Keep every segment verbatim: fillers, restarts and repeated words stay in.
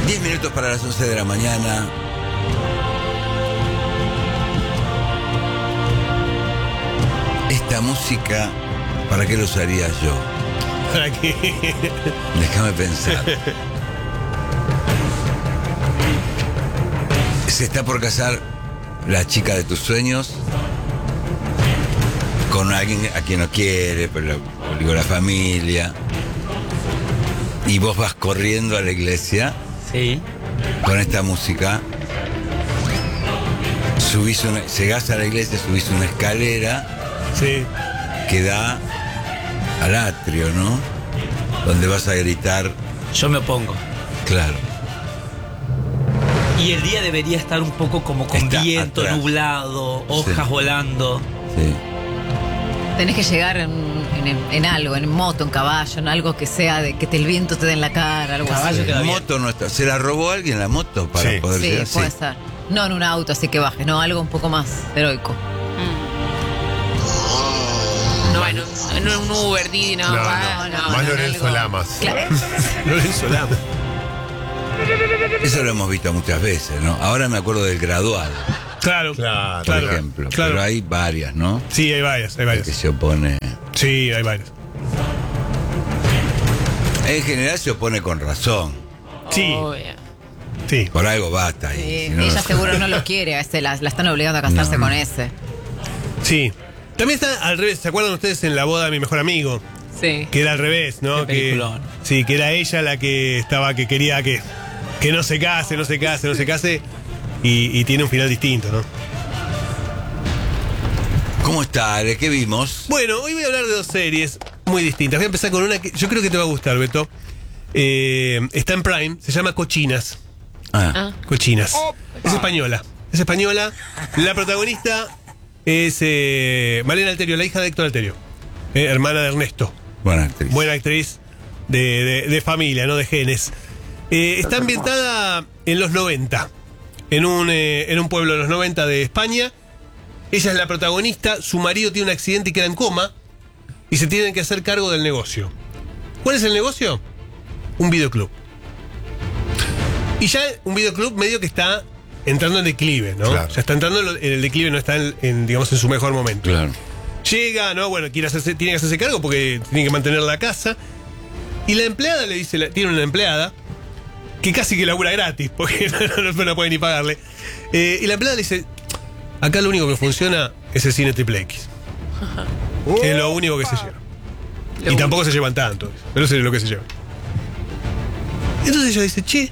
Diez minutos para las once de la mañana. Esta música, ¿para qué la usaría yo? ¿Para qué? Déjame pensar. Se está por casar la chica de tus sueños con alguien a quien no quiere, pero digo, la familia. Y vos vas corriendo a la iglesia. Sí. Con esta música. Subís una, llegás a la iglesia, subís una escalera. Sí. Que da al atrio, ¿no? Donde vas a gritar. Yo me opongo. Claro. Y el día debería estar un poco como con Está viento, atrás. nublado, hojas Sí. volando. Sí. Tenés que llegar en, en, en algo, en moto, en caballo, en algo que sea de que te, el viento te dé en la cara, algo Caballo así. queda bien. Moto no está. ¿Se la robó alguien la moto para Sí. poder Sí, llegar? puede ser. No en un auto, así que bajes, no, algo un poco más heroico. No, en un, en un Uber, Didi, no. No, va, no. no, Más no, Lorenzo algo- Lamas. Claro. Lorenzo Lamas. Eso lo hemos visto muchas veces, ¿no? Ahora me acuerdo del gradual, Claro, por claro. claro. ejemplo. Claro. Pero hay varias, ¿no? Sí, hay varias, hay Que varias. se opone. Sí, hay varias. En general se opone con razón. Sí, Obvio. sí. Por algo basta ahí. Sí, si no, ella no- seguro no lo quiere, a ese la, la están obligando a casarse No. con ese. Sí. También está al revés. ¿Se acuerdan ustedes en la boda de mi mejor amigo? Sí. Que era al revés, ¿no? Qué Que, peliculón. sí, que era ella la que estaba, que quería que, que no se case, no se case, no se case. Y, y tiene un final distinto, ¿no? ¿Cómo está, Ale? ¿Qué vimos? Bueno, hoy voy a hablar de dos series muy distintas. Voy a empezar con una que yo creo que te va a gustar, Beto. Eh, está en Prime, se llama Cochinas. Ah, Ah. Cochinas. Es española. Es española. La protagonista es eh, Malena Alterio, la hija de Héctor Alterio. Eh, hermana de Ernesto. buena actriz. Buena actriz de, de- de familia, no de genes. Eh, está ambientada en los noventa. En un, eh, en un pueblo de los noventa de España. Ella es la protagonista. Su marido tiene un accidente y queda en coma. Y se tienen que hacer cargo del negocio. ¿Cuál es el negocio? Un videoclub. Y ya un videoclub medio que está entrando en declive, ¿no? Claro. Ya está entrando en, lo- en el declive, no está en, en, digamos, en su mejor momento. Claro. Llega, ¿no? Bueno, quiere hacerse, tiene que hacerse cargo porque tiene que mantener la casa. Y la empleada le dice, la- tiene una empleada que casi que labura gratis, porque no, no, no, no puede ni pagarle. Eh, y la empleada le dice, acá lo único que funciona es el cine triple X. Es lo único que se lleva. Lo Y tampoco se llevan tanto, pero eso es lo que se lleva. Entonces ella dice, che,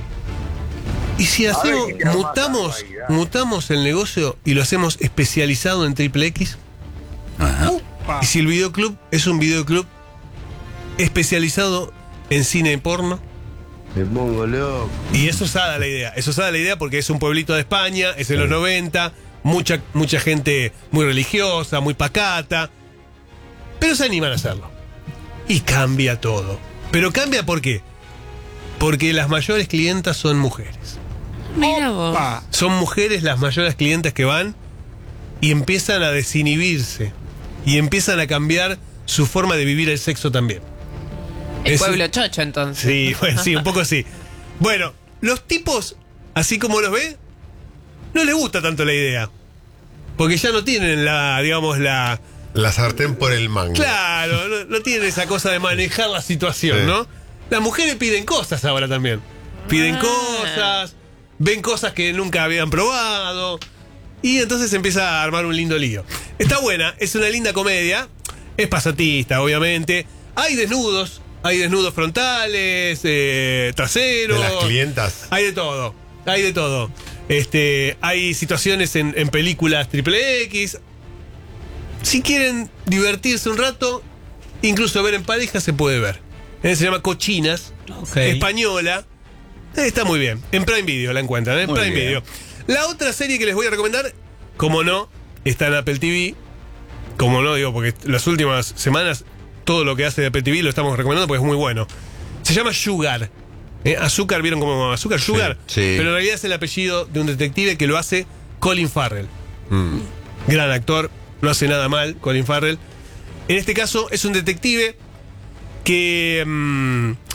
¿y si hacemos, mutamos, mutamos el negocio y lo hacemos especializado en triple X? Ajá. ¿Y si el videoclub es un videoclub especializado en cine porno? Me pongo loco. Y es osada la idea, es osada la idea porque es un pueblito de España, es en los noventa, mucha, mucha gente muy religiosa, muy pacata, pero se animan a hacerlo. Y cambia todo. ¿Pero cambia por qué? Porque las mayores clientas son mujeres. Mira vos. Son mujeres las mayores clientes que van y empiezan a desinhibirse y empiezan a cambiar su forma de vivir el sexo también. El Es- pueblo chocho, entonces. Sí, bueno, sí, un poco sí. Bueno, los tipos, así como los ve, no les gusta tanto la idea. Porque ya no tienen la, digamos, la... La sartén por el mango. Claro, no, no tienen esa cosa de manejar la situación, Sí. ¿no? Las mujeres piden cosas ahora también. Piden Ah. cosas, ven cosas que nunca habían probado. Y entonces empieza a armar un lindo lío. Está buena, es una linda comedia. Es pasatista, obviamente. Hay desnudos, hay desnudos frontales, eh, traseros. De las clientas. Hay de todo, hay de todo. Este, hay situaciones en, en películas triple X. Si quieren divertirse un rato, incluso ver en pareja se puede ver. Eh, Se llama Cochinas, Ok. española. Eh, Está muy bien. En Prime Video la encuentran, en Muy Prime bien. Video. La otra serie que les voy a recomendar, como no, está en Apple T V. Como no, digo, porque las últimas semanas todo lo que hace de Apple T V lo estamos recomendando porque es muy bueno. Se llama Sugar. Eh, azúcar, ¿vieron cómo azúcar? Sugar. sí. Pero en realidad es el apellido de un detective que lo hace Colin Farrell. Mm. Gran actor, no hace nada mal, Colin Farrell. En este caso es un detective que mm,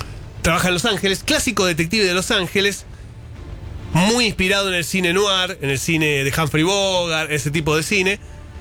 trabaja en Los Ángeles, clásico detective de Los Ángeles, muy inspirado en el cine noir, en el cine de Humphrey Bogart, ese tipo de cine.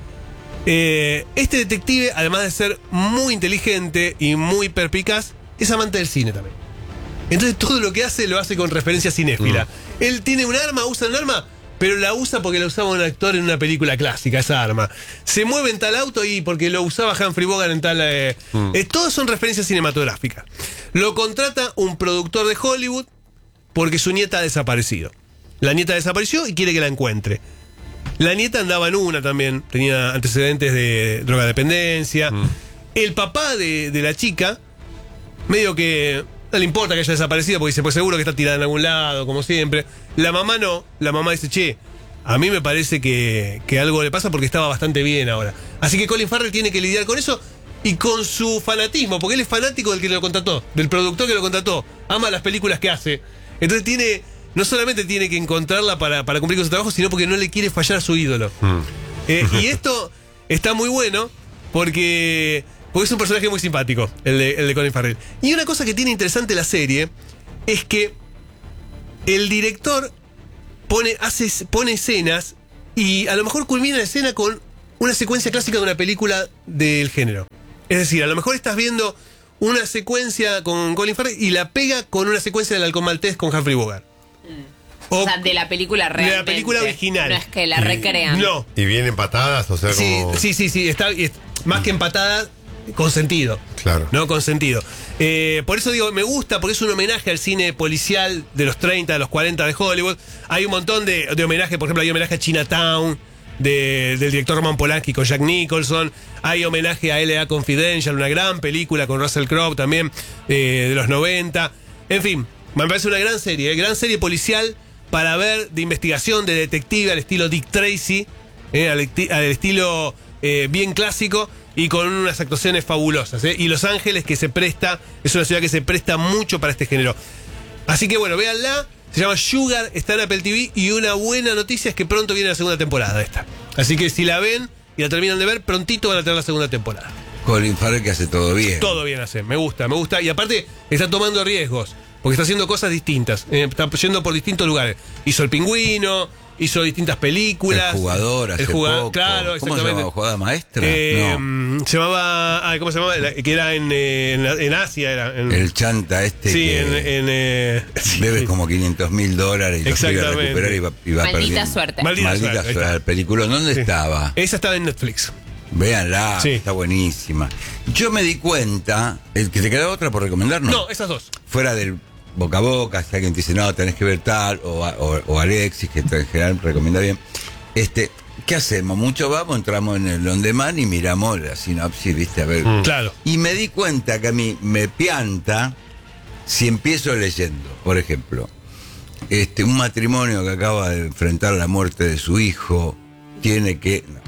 Eh, este detective, además de ser muy inteligente y muy perspicaz, es amante del cine también. Entonces todo lo que hace lo hace con referencia cinéfila. Mm. Él tiene un arma, usa un arma, pero la usa porque la usaba un actor en una película clásica, esa arma. Se mueve en tal auto y porque lo usaba Humphrey Bogart en tal... Eh, mm. eh, todos son referencias cinematográficas. Lo contrata un productor de Hollywood porque su nieta ha desaparecido. La nieta desapareció y quiere que la encuentre. La nieta andaba en una también, tenía antecedentes de drogadependencia. Mm. El papá de, de la chica, medio que no le importa que haya desaparecido porque dice, pues seguro que está tirada en algún lado, como siempre. La mamá no, la mamá dice, che, a mí me parece que, que algo le pasa porque estaba bastante bien ahora. Así que Colin Farrell tiene que lidiar con eso y con su fanatismo, porque él es fanático del que lo contrató, del productor que lo contrató. Ama las películas que hace. Entonces tiene... No solamente tiene que encontrarla para, para cumplir con su trabajo, sino porque no le quiere fallar a su ídolo. Mm. Eh, y esto está muy bueno porque, porque es un personaje muy simpático, el de, el de Colin Farrell. Y una cosa que tiene interesante la serie es que el director pone, hace, pone escenas y a lo mejor culmina la escena con una secuencia clásica de una película del género. Es decir, a lo mejor estás viendo una secuencia con Colin Farrell y la pega con una secuencia del Halcón Maltés con Humphrey Bogart. O, o sea, de la película real. De la película original. No es que la recrean. No. Y vienen patadas, o sea, sí, como... Sí, sí, sí. Está, es, más que empatadas, con sentido. Claro. No, con sentido. Eh, por eso digo, me gusta, porque es un homenaje al cine policial de los treinta, de los cuarenta de Hollywood. Hay un montón de, de homenajes. Por ejemplo, hay homenaje a Chinatown, de, del director Roman Polanski con Jack Nicholson. Hay homenaje a L A Confidential, una gran película con Russell Crowe también, eh, de los noventa. En fin, me parece una gran serie, eh, gran serie policial para ver, de investigación, de detective, al estilo Dick Tracy, eh, al, al estilo eh, bien clásico y con unas actuaciones fabulosas. Eh. Y Los Ángeles, que se presta, es una ciudad que se presta mucho para este género. Así que bueno, véanla, se llama Sugar, está en Apple T V y una buena noticia es que pronto viene la segunda temporada de esta. Así que si la ven y la terminan de ver, prontito van a tener la segunda temporada. Colin Farrell que hace todo bien. Todo bien hace, me gusta, me gusta. Y aparte está tomando riesgos. Porque está haciendo cosas distintas, eh, está yendo por distintos lugares. Hizo El Pingüino, hizo distintas películas. El Jugador, hace el jugador, poco. Claro, ¿Cómo exactamente. se llamaba? ¿Jugada maestra? Eh, no. Se llamaba, ah, ¿cómo se llamaba? Que era en, eh, en, en Asia. Era, en, el chanta este. Sí, que en... en eh, debes sí. como quinientos mil dólares y los quiere recuperar y va, y va Maldita perdiendo. suerte. Maldita, Maldita suerte. suerte. El película, ¿dónde Sí. estaba? Esa estaba en Netflix. Véanla, Sí. está buenísima. Yo me di cuenta, el que te queda otra por recomendarnos. No, esas dos. Fuera del boca a boca, si alguien te dice, no, tenés que ver tal, o, o, o Alexis, que en general recomienda bien. Este, ¿qué hacemos? Mucho vamos, entramos en el on demand y miramos la sinopsis, viste, a ver. Mm. Claro. Y me di cuenta que a mí me pianta si empiezo leyendo, por ejemplo, este, un matrimonio que acaba de enfrentar la muerte de su hijo, tiene que... No,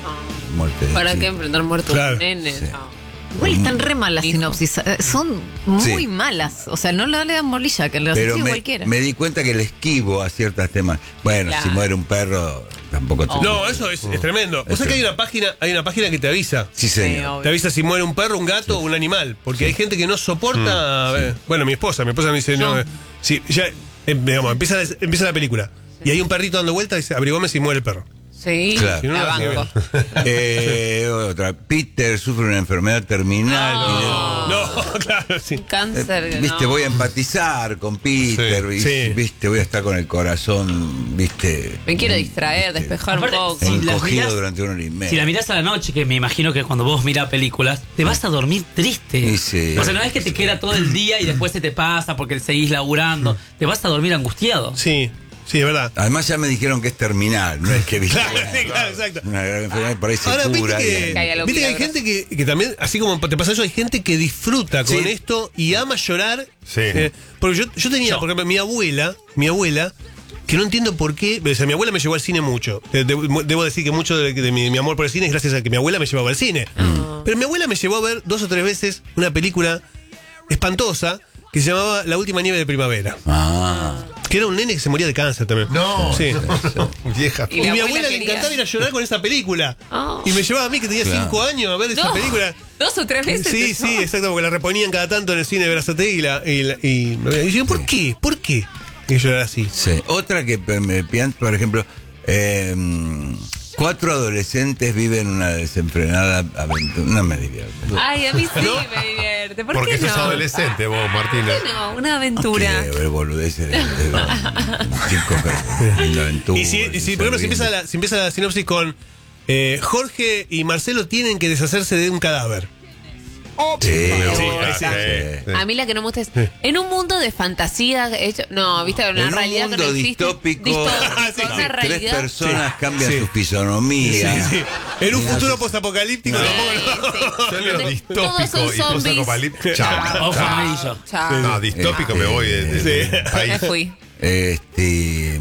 muerte de ¿Para chico. qué enfrentar muertos Claro. nenes? Sí. No. Igual están re mal las Hijo. sinopsis. eh, Son muy Sí. malas. O sea, no le dan bolilla, que las Pero escribe me, cualquiera. me di cuenta que le esquivo a ciertos temas. Bueno, Claro. si muere un perro, tampoco te... No, eso es, es tremendo. O sea que hay una página, hay una página que te avisa. Sí, Sí, señor. obvio. Te avisa si muere un perro, un gato o un animal. Porque hay gente que no soporta. eh, Bueno, mi esposa, mi esposa me dice, no, No. eh, si ya, eh, digamos, empieza, la- empieza la película. Y hay un perrito dando vueltas y dice, averiguame si muere el perro. Sí, Claro. Si no, la no, banco. Eh, otra, Peter sufre una enfermedad terminal. No, claro, sí. Cáncer. Eh, Viste, no. voy a empatizar con Peter, Sí, y, sí. viste, voy a estar con el corazón, viste. Me quiero mm, distraer, viste, despejar un Aparte, poco. si las encogido mirás- durante una hora y media. Si la mirás a la noche, que me imagino que cuando vos mirás películas, te vas a dormir triste. Sí, sí. O sea, no es que te queda todo el día y después se te pasa porque seguís laburando. Te vas a dormir angustiado. Sí, sí, es verdad. Además ya me dijeron que es terminal, no es que viste. Claro, sí, claro, exacto. Una gran enfermedad por ahí se Ahora, viste cura. que, y- Que hay algo viste que hay milagroso. gente que, que también, así como te pasa eso, hay gente que disfruta con Sí. esto y ama llorar. Sí. Eh, porque yo, yo tenía, Yo. por ejemplo, mi abuela, mi abuela, que no entiendo por qué, o sea, mi abuela me llevó al cine mucho. Eh, de- Debo decir que mucho de, de mi, mi amor por el cine es gracias a que mi abuela me llevaba al cine. Pero mi abuela me llevó a ver dos o tres veces una película espantosa que se llamaba La última nieve de primavera. Ah, Que era un nene que se moría de cáncer también. No, Sí. no, vieja. Y Y, la mi abuela abuela le quería. encantaba ir a llorar con esa película. Oh. Y me llevaba a mí, que tenía Claro. cinco años, a ver esa No. película. Dos o tres veces. Sí, eso. sí, exacto, porque la reponían cada tanto en el cine de Berazategui y, la, y, la- y, y yo, ¿por qué? ¿Por qué? Y yo era así. Sí. Otra que me pienso, por ejemplo, eh, cuatro adolescentes viven una desenfrenada aventura. No me divierto. Ay, a mí sí me divierte. ¿Por Porque qué sos no? adolescente vos, Martina. ¿Por qué no? Una aventura. Que ver boludeces de, de, de cinco que- de aventura. Y si, y si, por ejemplo, si empieza, la, si empieza la sinopsis con eh, Jorge y Marcelo tienen que deshacerse de un cadáver. Sí, Me Sí, gusta, sí, sí, sí. A mí la que no me gusta es en un mundo de fantasía hecho, no, viste, una En un realidad que mundo no existe. distópico, Distópico, sí, una sí. tres realidad. personas cambian Sí. su fisonomía. Sí, sí. En un Y futuro haces- postapocalíptico No. tampoco. Sí. Yo en lo Todos distópico son y zombies. posapocalíptico. Chao. Ojo amarillo. Chao. No, distópico me voy de, de- Sí. del país. Me fui. Este,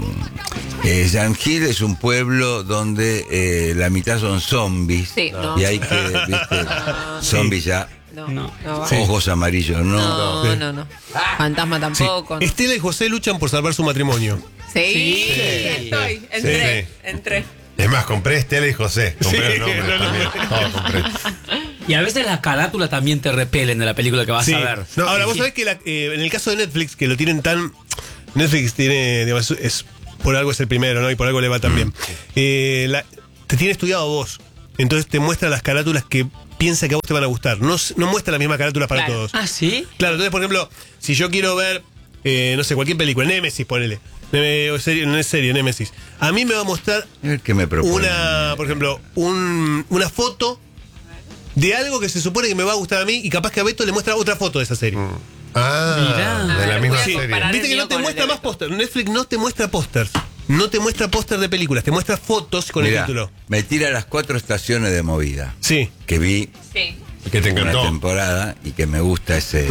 eh, San Gil es un pueblo donde eh, la mitad son zombies. Sí, no. Y hay que, viste, zombies ya, No, No. no, va. ojos amarillos, ¿no? No, no, no. Fantasma tampoco. no. Estela y José luchan por salvar su matrimonio. Sí, Sí. estoy. Entré, Sí. entré. Es más, compré Estela y José. Compré Sí, el nombre no, no. también. Todo compré. Y a veces las carátulas también te repelen de la película que vas Sí. a ver. No, ahora, Sí. vos sabés que la- eh, en el caso de Netflix, que lo tienen tan. Netflix tiene. digamos, es, por algo es el primero, ¿no? Y por algo le va tan bien. Eh, la- te tiene estudiado a vos. Entonces te muestra las carátulas que piensa que a vos te van a gustar. No, s- no muestra la misma carátula para Claro. todos. Ah, ¿sí? Claro, entonces, por ejemplo, si yo quiero ver, eh, no sé, cualquier película, Némesis, ponele. Eh, o serie, no es serie, Némesis. A mí me va a mostrar A ver qué me propone. una, por ejemplo, un- una foto de algo que se supone que me va a gustar a mí y capaz que a Beto le muestra otra foto de esa serie. Ah, Mirá. de la Ah, misma voy a serie. comparar. Viste el que mío no te con el muestra de más Beto. póster. Netflix no te muestra pósters. No te muestra póster de películas, te muestra fotos con Mirá, el título. me tira las cuatro estaciones de movida. Sí. Que vi Sí. Que te una encantó. temporada y que me gusta ese,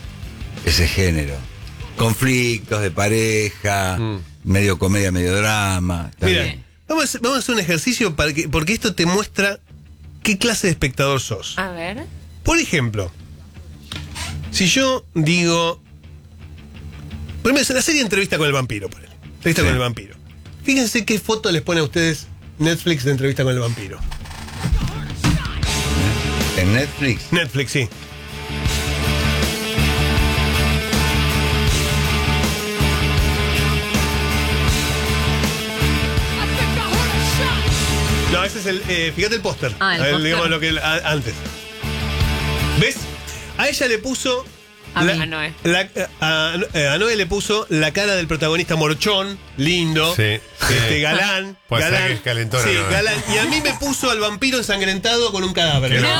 ese género. Conflictos de pareja, Mm. medio comedia, medio drama. está Mira, bien. vamos a, hacer- vamos a hacer un ejercicio para que, porque esto te muestra qué clase de espectador sos. A ver. Por ejemplo, si yo digo. Primero, la serie Entrevista con el vampiro, ponele. Entrevista Sí. con el vampiro. Fíjense qué foto les pone a ustedes Netflix de Entrevista con el vampiro. En Netflix. Netflix, sí. No, ese es el. eh, fíjate el póster. Ah, el A ver, póster. digamos lo que a- antes. ¿Ves? A ella le puso. A la- mí, a Noé. la- a, a- a Noé le puso la cara del protagonista morchón, lindo, Sí, este, sí. galán, Puede ser galán, que es calentona, sí, Noé. galán. Y a mí me puso al vampiro ensangrentado con un cadáver. Que no,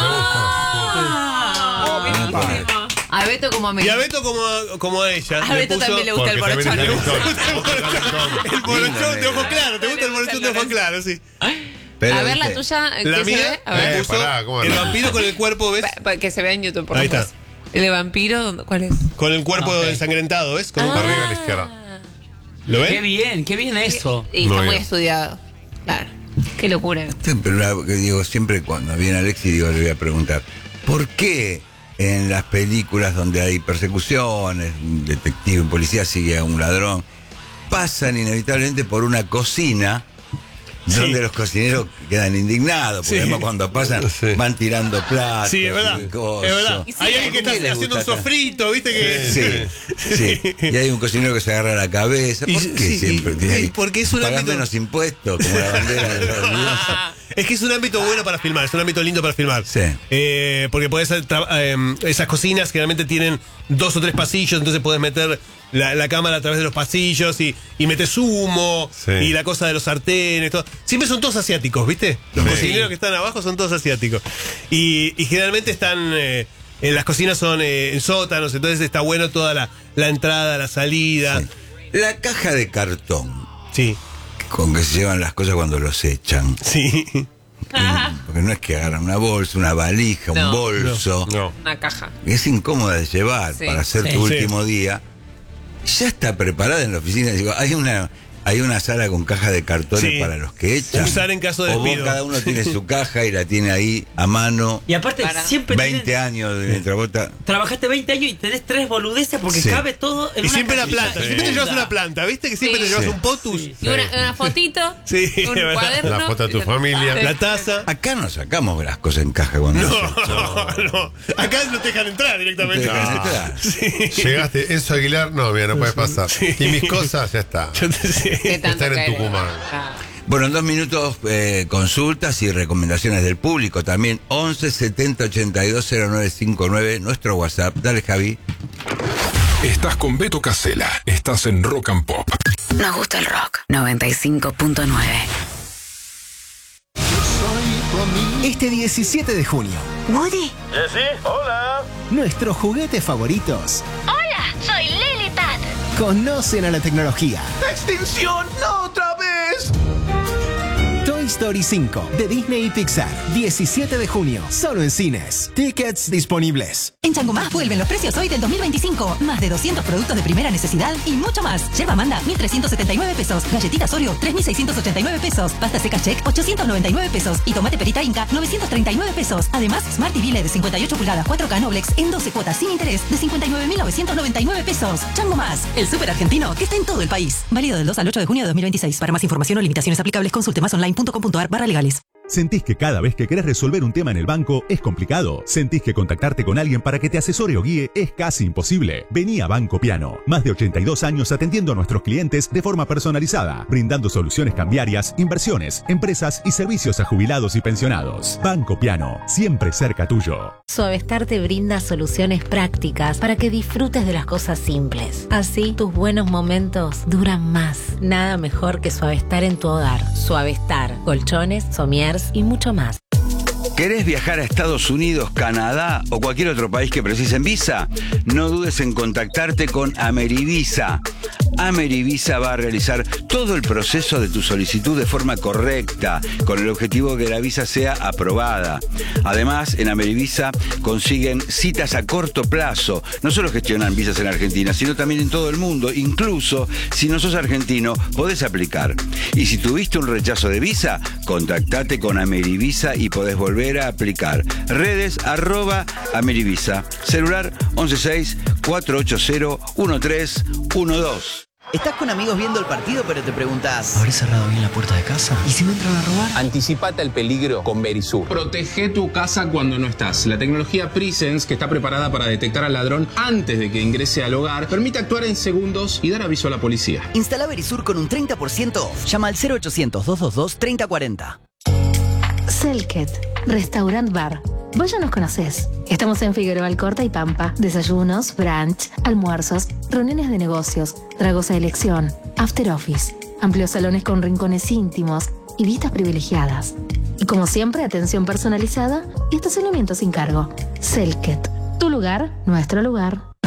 Oh, buenísimo. A Beto como a mí. Y a Beto como a, como a ella. A le Beto puso- también le gusta el Porque también morochón. es ¿Te gusta el morochón? El morochón de ojos claros, ¿te gusta el morochón de ojos claros? Sí. Pero, A ver la viste, tuya, ¿qué La se mía ve? A me ver. Eh, puso pará, ¿cómo el no? vampiro con el cuerpo, ¿ves? Pa- pa- que se vea en YouTube, por Ahí favor. está. El de vampiro, ¿dónde- ¿cuál es? Con el cuerpo Ok. ensangrentado, ¿ves? Con un- Arriba a la izquierda. ¿Lo Qué ves? bien, qué bien eso. Y está Muy muy bien. estudiado. Claro. Qué locura. Pero la- que digo, siempre cuando viene Alexi, digo, le voy a preguntar, ¿por qué en las películas donde hay persecuciones, un detective, un policía sigue a un ladrón, pasan inevitablemente por una cocina Sí. donde los cocineros quedan indignados? Porque Sí. además cuando pasan Sí. van tirando platos. Sí, es verdad. y Es cosas. verdad. Y sí, Hay alguien que ¿por está qué les haciendo un gusta acá? sofrito, ¿viste? Que... Sí, sí. Y hay un cocinero que se agarra la cabeza. ¿Por Y- qué sí, siempre? y- tiene ahí? y porque es un Pagan ámbito- menos impuestos, como la bandera de los dioses. Es que es un ámbito bueno para filmar, es un ámbito lindo para filmar. Sí. Eh, porque podés, tra- eh, esas cocinas generalmente tienen dos o tres pasillos, entonces podés meter la, la cámara a través de los pasillos y, y metes humo Sí. y la cosa de los sartenes, todo. Siempre son todos asiáticos, ¿viste? Los Sí. cocineros que están abajo son todos asiáticos. Y, y generalmente están... eh, en las cocinas son eh, en sótanos, entonces está bueno toda la, la entrada, la salida. Sí. La caja de cartón Sí, con que se llevan las cosas cuando los echan. sí. Mm, Porque no es que agarran una bolsa, una valija, No. un bolso. No. Una caja. Es incómoda de llevar Sí. para hacer Sí. tu Sí. último día. Ya está preparada en la oficina. Digo, hay una hay una sala con caja de cartones Sí. para los que echan. Usar en caso de O vos, despido. cada uno tiene su caja y la tiene ahí a mano. Y aparte, Para. siempre veinte tenés- años mientras vos ta- trabajaste veinte años y tenés tres boludeces porque Sí. cabe todo en Y una siempre la cajita. planta. Sí. Siempre te llevas una planta, ¿viste? Que siempre Sí. te llevas Sí. un potus. Sí. Y una, una fotito, Sí, un es verdad. cuaderno. La foto de tu familia. La taza. Acá no sacamos las cosas en caja cuando No, nosotros- no. Acá no te dejan entrar directamente. No te dejan entrar. Sí. Llegaste, Enzo Aguilar, no, mira, no puede pasar. Y mis cosas, ya está. Yo te- sí. ¿Qué tanto Estar en querés? Tucumán. Ah. Bueno, en dos minutos eh, consultas y recomendaciones del público. También once setenta ochenta y dos cero nueve cinco nueve, nuestro WhatsApp. Dale, Javi. Estás con Beto Casella. Estás en Rock and Pop. Nos gusta el rock. noventa y cinco punto nueve. Este diecisiete de junio, Woody. nuestros juguetes favoritos Hola, soy Lily Pat. conocen a la tecnología. ¡Extinción! ¡No otra vez! Toy Story cinco de Disney y Pixar. diecisiete de junio, solo en cines. Tickets disponibles. En Changomá vuelven los precios hoy del dos mil veinticinco. Más de doscientos productos de primera necesidad y mucho más. Yerba Manda, mil trescientos setenta y nueve pesos. Galletitas Oreo, tres mil seiscientos ochenta y nueve pesos. Pasta seca Check, ochocientos noventa y nueve pesos. Y tomate perita Inca, novecientos treinta y nueve pesos. Además, Smart T V L E D de cincuenta y ocho pulgadas cuatro K Noblex en doce cuotas sin interés de cincuenta y nueve mil novecientos noventa y nueve pesos. Changomás, el súper argentino que está en todo el país. Válido del dos al ocho de junio de dos mil veintiséis. Para más información o limitaciones aplicables, consulte más online punto com punto ar barra legales. ¿Sentís que cada vez que querés resolver un tema en el banco es complicado? ¿Sentís que contactarte con alguien para que te asesore o guíe es casi imposible? Vení a Banco Piano. Más de ochenta y dos años atendiendo a nuestros clientes de forma personalizada, brindando soluciones cambiarias, inversiones, empresas y servicios a jubilados y pensionados. Banco Piano, siempre cerca tuyo. Suavestar te brinda soluciones prácticas para que disfrutes de las cosas simples. Así, tus buenos momentos duran más. Nada mejor que Suavestar en tu hogar. Suavestar, colchones, somiers y mucho más. ¿Querés viajar a Estados Unidos, Canadá o cualquier otro país que precisen visa? No dudes en contactarte con Amerivisa. Amerivisa va a realizar todo el proceso de tu solicitud de forma correcta, con el objetivo de que la visa sea aprobada. Además, en Amerivisa consiguen citas a corto plazo. No solo gestionan visas en Argentina, sino también en todo el mundo. Incluso, si no sos argentino, podés aplicar. Y si tuviste un rechazo de visa, contactate con Amerivisa y podés volver a aplicar. Redes arroba Amerivisa. Celular once seis cuatro ocho cero uno tres uno dos. Estás con amigos viendo el partido, pero te preguntas... ¿Habré cerrado bien la puerta de casa? ¿Y si me entran a robar? Anticipate al peligro con Verisur. Protege tu casa cuando no estás. La tecnología Presence, que está preparada para detectar al ladrón antes de que ingrese al hogar, permite actuar en segundos y dar aviso a la policía. Instala Verisur con un treinta por ciento off. Llama al cero ochocientos, doscientos veintidós, treinta cuarenta. Selket, Restaurant Bar. Vos ya nos conocés. Estamos en Figueroa Alcorta y Pampa. Desayunos, brunch, almuerzos, reuniones de negocios, tragos a elección, after office, amplios salones con rincones íntimos y vistas privilegiadas. Y como siempre, atención personalizada y estacionamiento sin cargo. Selket, tu lugar, nuestro lugar.